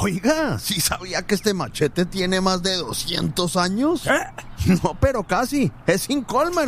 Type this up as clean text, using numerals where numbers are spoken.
Oiga, ¿sí sabía que este machete tiene más de 200 años? ¿Eh? No, pero casi. Es sin Colmer.